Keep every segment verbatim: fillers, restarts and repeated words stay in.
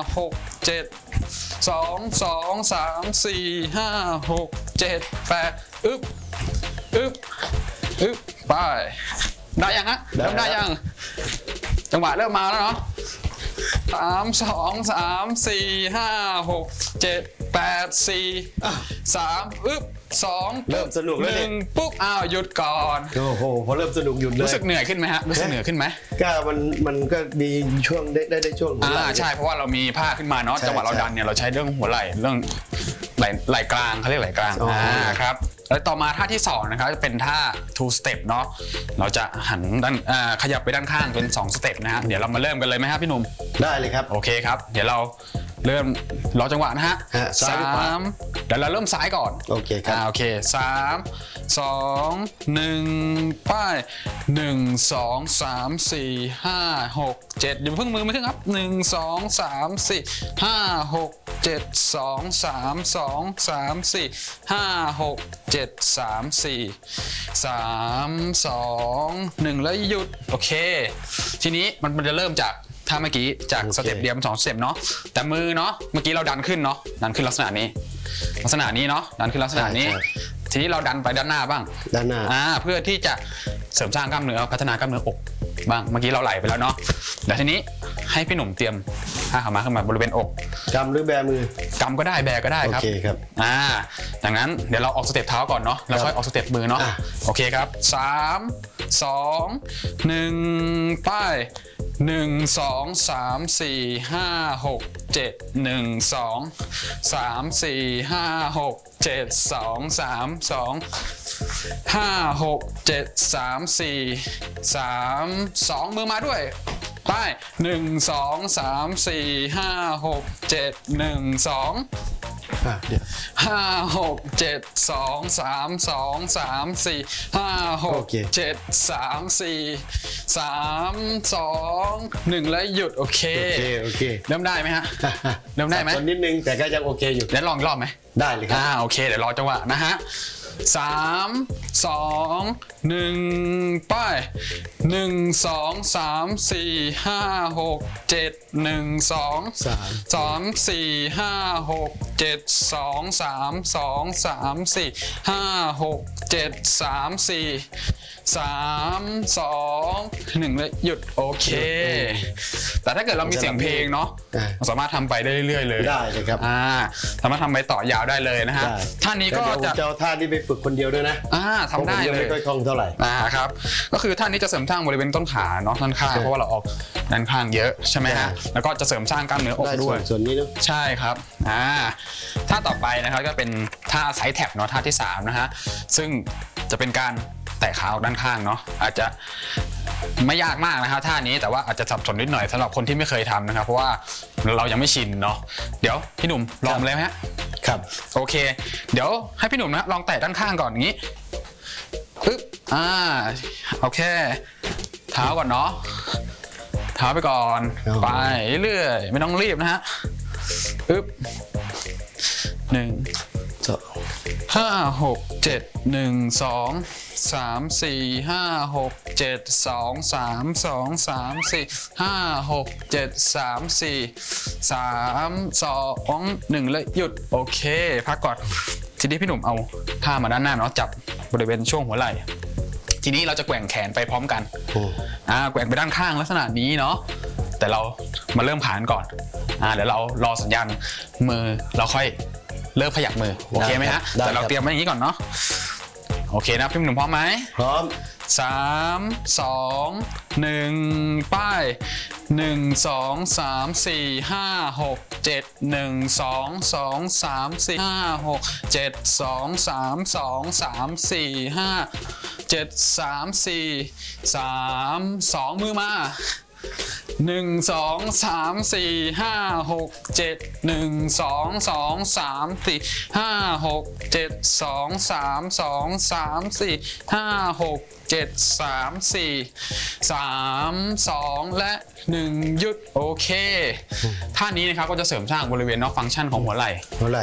หกเจ็ดสองสองสามสี่ห้าหกเจ็ดแปดอึ๊บอึ๊บอึ๊บไปได้ยังฮะเริ่มได้ยังจังหวะเริ่มมาแล้วเนาะสามสองสามสี่ห้าหกเจ็ดแปดสี่สามอึ๊บสองเริ่มสนุกแล้วหนึ่งปุ๊บอ้าวหยุดก่อนโอ้โหพอเริ่มสนุกหยุดเลยรู้สึกเหนื่อยขึ้นไหมฮะรู้สึกเหนื่อยขึ้นไหมก็มันมันก็มีช่วงได้ได้ได้ช่วงอ่าใช่เพราะว่าเรามีผ้าขึ้นมาเนาะจังหวะเราดันเนี่ยเราใช้เรื่องหัวไหล่เรื่องไหล่ไหล่กลางเขาเรียกไหล่กลางอ่าครับแล้วต่อมาท่าที่สองนะครับจะเป็นท่า two step เนาะเราจะหันด้านอ่าขยับไปด้านข้างเป็นสองสเต็ปนะฮะเดี๋ยวเรามาเริ่มกันเลยไหมครับพี่หนุ่มได้เลยครับโอเคครับเดี๋ยวเราเริ่มรอจังหวะนะฮะสามเดี๋ยวเราเริ่มซ้ายก่อนโอเคครับโอเคสามสองหนึ่งป้ายหนึ่งสองสามสี่ห้าหกเจ็ดอย่าเพิ่งมือไม่ขึ้นครับหนึ่งสองสามสี่ห้าหกเจ็ดสองสามสองสามสี่ห้าหกเจ็ดสามสี่สามสองหนึ่งแล้วหยุดโอเคทีนี้มันจะเริ่มจากถ้าเมื่อกี้จากสเต็ปเดียวสองสเต็ปเนาะแต่มือเนาะเมื่อกี้เราดันขึ้นเนาะดันขึ้นลักษณะนี้ลักษณะนี้เนาะดันขึ้นลักษณะนี้ทีนี้เราดันไปด้านหน้าบ้างด้านหน้าอ่าเพื่อที่จะเสริมสร้างกล้ามเนื้อพัฒนากล้ามเนื้ออกบ้างเมื่อกี้เราไหลไปแล้วเนาะเดี๋ยวทีนี้ให้พี่หนุ่มเตรียมผ้าขาวม้าขึ้นมาบริเวณอกกำหรือแบมือกำก็ได้แบก็ได้ครับโอเคครับอ่าดังนั้นเดี๋ยวเราออกสเต็ปเท้าก่อนเนาะแล้วค่อยออกสเต็ปมือเนาะโอเคครับสามสองหนึ่งไปหนึ่งสองสามสี่ห้าหกเจ็ดหนึ่งสองสามสี่ห้าหกเจ็ดสองสามสองห้าหกเจ็ดสามสี่สามสองมือมาด้วยไปหนึ่งสองสามสี่ห้าหกเจ็ดหนึ่งสองห้าหกเจ็ดสองสามสองสามสี่ห้าหกเจ็ดสามสี่สามสองหนึ่งแล้วหยุดโอเคโอเคเริ่มได้ไหมฮะเริ่มได้ไหมนิดนึงแต่ก็ยังโอเคอยู่เดี๋ยวลองอีกรอบไหมได้เลยครับอ่าโอเคเดี๋ยวรอจังหวะนะฮะสามสองหนึ่งไปหนึ่งสองสามสี่ห้าหกเจ็ดหนึ่งสองสามสามสี่ห้าหกเจ็ดสองสามสองสามสี่ห้าหกเจ็ดสามสี่สามสองหนึ่งแล้วหยุดโอเคแต่ถ้าเกิดเรามีเสียงเพลงเนาะสามารถทำไปได้เรื่อยๆเลยได้เลยครับอ่าสามารถทำไปต่อยาวได้เลยนะฮะท่านี้ก็จะเจ้าท่านี้ไปฝึกคนเดียวด้วยนะอ่าทำได้เลยไม่ค่อยคล่องเท่าไหร่อ่าครับก็คือท่านี้จะเสริมสร้างบริเวณต้นขาเนาะด้านข้างเพราะว่าเราออกด้านข้างเยอะใช่ไหมฮะแล้วก็จะเสริมสร้างกล้ามเนื้ออกด้วยส่วนนี้นะใช่ครับอ่าท่าต่อไปนะครับก็เป็นท่าไซด์แท็บเนาะท่าที่สามนะฮะซึ่งจะเป็นการแตะขาออกด้านข้างเนาะอาจจะไม่ยากมากนะครับท่านี้แต่ว่าอาจจะสับสนนิดหน่อยสำหรับคนที่ไม่เคยทำนะครับเพราะว่าเรายังไม่ชินเนาะเดี๋ยวพี่หนุ่มลองเลยไหมฮะครับโอเคเดี๋ยวให้พี่หนุ่มนะลองแตะด้านข้างก่อนอย่างนี้ปึ๊บอ่าโอเคเท้าก่อนเนาะเท้าไปก่อนไปเรื่อยไม่ต้องรีบนะฮะปึ๊บหนึ่งสองห้าหกเจ็ดหนึ่งสองสามสี่ห้าหกเจ็ดสองสามสองสามสี่ห้าหกเจ็ดสามสี่สามสองหนึ่งแล้วหยุดโอเคพักก่อนทีนี้พี่หนุ่มเอาผ้ามาด้านหน้าเนาะจับบริเวณช่วงหัวไหล่ทีนี้เราจะแกว่งแขนไปพร้อมกันอ่าแกว่งไปด้านข้างลักษณะนี้เนาะแต่เรามาเริ่มผ่านก่อนอ่าเดี๋ยวเรารอสัญญาณมือเราค่อยเริ่มขยับมือโอเคไหมฮะแต่เราเตรียมไว้อย่างนี้ก่อนเนาะโอเคนะพี่หนุ่มพร้อมไหมพร้อมสามสองหนึ่งป้ายหนึ่งสองสามสี่ห้าหกเจ็ดหนึ่งสองสองสามสี่ห้าหกเจ็ดสองสามสองสามสี่ห้าเจ็ดสามสี่สามสองมือมาหนึ่งสองสามสี่ห้าหกเจ็ดหนึ่งสองสองสามสี่ห้าหกเจ็ดสองสามสองสามสี่ห้าหกเจ็ดสามสี่สามสองและหนึ่งหยุดโอเคท่านี้นะครับก็จะเสริมสร้างบริเวณนอกฟังก์ชันของหัวไหล่หัวไหล่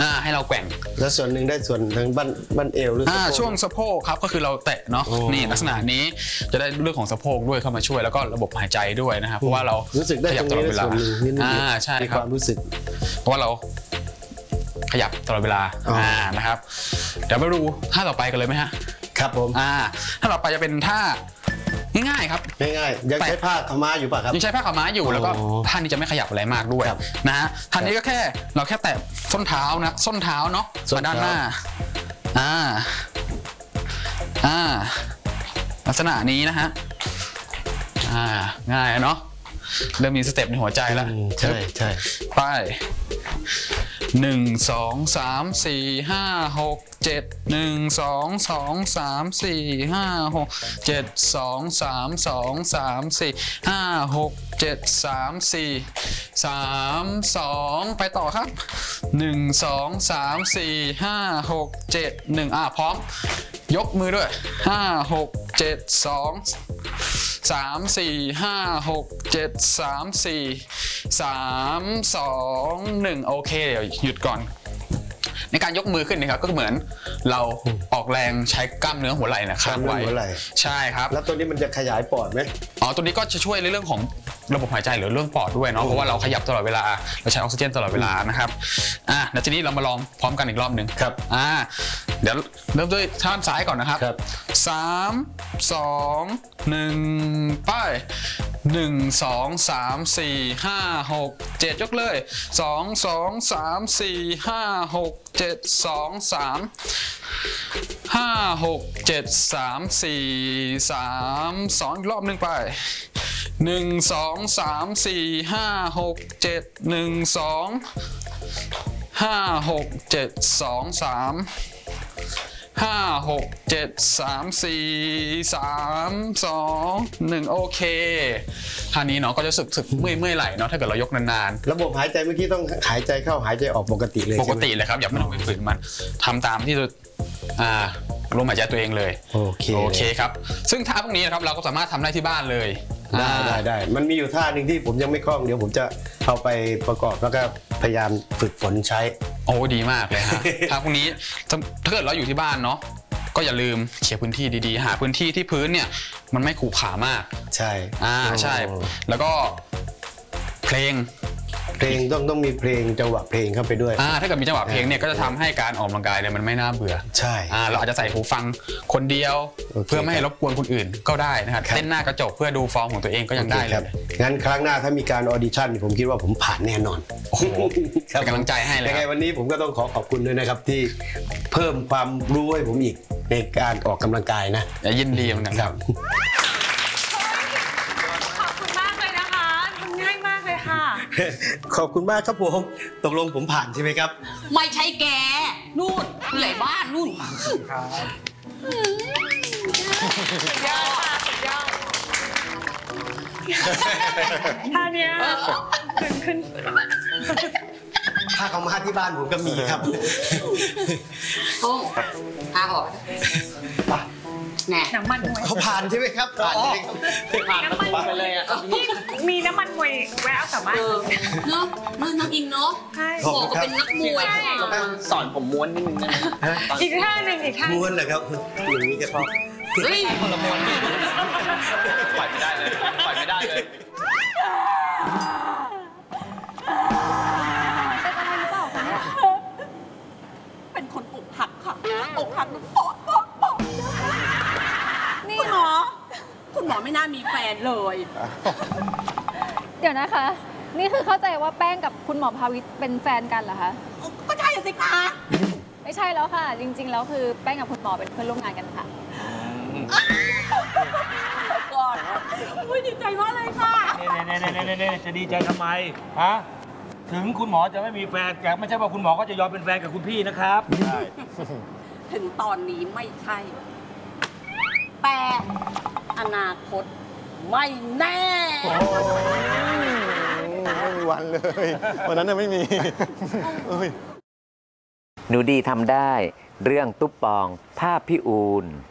อ่าให้เราแกว่งแล้วส่วนหนึ่งได้ส่วนทางบั้นบั้นเอวหรืออ่าช่วงสะโพกครับก็คือเราแตะเนาะนี่ลักษณะนี้จะได้เรื่องของสะโพกด้วยเข้ามาช่วยแล้วก็ระบบหายใจด้วยนะครับเพราะว่าเรารู้สึกได้ขยับตลอดเวลาอ่าใช่ครับความรู้สึกเพราะว่าเราขยับตลอดเวลาอ่านะครับเดี๋ยวมาดูท่าต่อไปกันเลยไหมฮะครับผมอ่าท่าต่อไปจะเป็นท่าง่ายๆครับง่ายๆยังใช้ผ้าขาวม้าอยู่ป่ะครับยังใช้ผ้าขาวม้าอยู่แล้วก็ท่านี้จะไม่ขยับอะไรมากด้วยนะฮะท่านี้ก็แค่เราแค่แตะส้นเท้านะส้นเท้าเนาะมาด้านหน้าอ่าอ่าลักษณะนี้นะฮะอ่าง่ายเนาะเริ่มมีสเต็ปในหัวใจแล้วใช่ใช่ไปหนึ่งสองสามสี่ห้าหกเจ็ดหนึ่งสองสองสามสี่ห้าหกเจ็ดสองสามสองสามสี่ห้าหกเจ็ดสามสี่สามสองไปต่อครับหนึ่งสองสามสี่ห้าหกเจ็ดหนึ่งอ่ะพร้อมยกมือด้วยห้าหกเจ็ดสองสามสี่ห้าหกเจ็ดสามสี่สามสองหนึ่งโอเคเดี๋ยวหยุดก่อนในการยกมือขึ้นนะครับก็เหมือนเราออกแรงใช้กล้ามเนื้อหัวไหล่นะค้างไว้ใช่ครับแล้วตัวนี้มันจะขยายปอดไหมอ๋อตัวนี้ก็จะช่วยในเรื่องของระบบหายใจหรือเรื่องปอดด้วยเนาะเพราะว่าเราขยับตลอดเวลาเราใช้ออกซิเจนตลอดเวลานะครับอ่ะเดี๋ยวทีนี้เรามาลองพร้อมกันอีกรอบหนึ่งครับอ่าเดี๋ยวเริ่มด้วยท่าซ้ายก่อนนะครับสามสองหนึ่งไปหนึ่งสองสามสี่ห้าหกเจ็ดยกเลยสองสองสามสี่ห้าหกเจ็ดสองสามห้าหกเจ็ดสามสี่สามสองอีกรอบหนึ่งไปหนึ่งสองสามสี่ห้าหกเจ็ดหนึ่งสองห้าหกเจ็ดสองสามห้าหกเจ็ดสามสี่สามสองหนึ่งโอเคท่านี้เนาะก็จะสึกสึกเมื่อยเมื่อยไหลเนาะถ้าเกิดเรายกนานๆระบบหายใจเมื่อกี้ต้องหายใจเข้าหายใจออกปกติเลยปกติเลยครับอย่าไม่ต้องไปฝืนมันทำตามที่อ่าลมหายใจตัวเองเลยโอเคโอเคครับซึ่งท่าพวกนี้นะครับเราก็สามารถทำได้ที่บ้านเลยได้ได้ได้มันมีอยู่ท่าหนึ่งที่ผมยังไม่คล่องเดี๋ยวผมจะเอาไปประกอบแล้วก็พยายามฝึกฝนใช้โอ้ดีมากเลยฮะท่าพวกนี้ถ้าเกิดเราอยู่ที่บ้านเนาะก็อย่าลืมเคลียร์พื้นที่ดีๆหาพื้นที่ที่พื้นเนี่ยมันไม่ขรุขระมากใช่อ่าใช่แล้วก็เพลงเพลงต้องต้องมีเพลงจังหวะเพลงเข้าไปด้วยอ่าถ้าเกิดมีจังหวะเพลงเนี่ยก็จะทำให้การออกกำลังกายเนี่ยมันไม่น่าเบื่อใช่อ่าเราอาจจะใส่หูฟังคนเดียวเพื่อไม่ให้รบกวนคนอื่นก็ได้นะครับเต้นหน้ากระจกเพื่อดูฟอร์มของตัวเองก็ยังได้เลยงั้นครั้งหน้าถ้ามีการออดิชั่นผมคิดว่าผมผ่านแน่นอนโอ้โหเป็นกำลังใจให้เลยยังไงวันนี้ผมก็ต้องขอขอบคุณด้วยนะครับที่เพิ่มความรู้ให้ผมอีกในการออกกำลังกายนะยินดีเหมือนกันครับขอบคุณมากครับผมตกลงผมผ่านใช่ไหมครับไม่ใช่แกนู่นผู้ใหญ่บ้านนู่นครับสุดยอดค่ะสุดยอดท่าเนี้ยขึ้นขึ้นถ้าเขามาที่บ้านผมก็มีครับโอ้พาออกแน่น้ำมันมวยเขาผ่านใช่ไหมครับผ่านใช่ไหมครับผ่านน้ำมันไปเลยอ่ะมีน้ำมันมวยแวะเอากลับบ้านเนาะเนาะน้องอิงเนาะบอกก็เป็นนักมวยสอนผมม้วนนิดนึงนะอีกท่าหนึ่งอีกท่าม้วนเหรอครับอย่างนี้ครับเฮ้ยคนละม้วนปล่อยไม่ได้เลยปล่อยไม่ได้เลยเป็นอะไรหรือเปล่าคะเป็นคนอกหักค่ะอกหักน้ำปอดปอดปอดนี่หมอคุณหมอไม่น่ามีแฟนเลยเดี๋ยวนะคะนี่คือเข้าใจว่าแป้งกับคุณหมอภาวิตเป็นแฟนกันเหรอคะก็ใช่สิคะไม่ใช่แล้วค่ะจริงๆแล้วคือแป้งกับคุณหมอเป็นเพื่อนร่วมงานกันค่ะก่อนอุ้ยดีใจมากเลยค่ะเน่เน่เน่เน่เน่จะดีใจทำไมฮะถึงคุณหมอจะไม่มีแฟนแต่ไม่ใช่ว่าคุณหมอก็จะยอมเป็นแฟนกับคุณพี่นะครับใช่ถึงตอนนี้ไม่ใช่แต่อนาคตไม่แน่ไม่มีวันเลยวันนั้นไม่มีหนูดีทำได้เรื่องตุ๊บปองภาพพี่อูน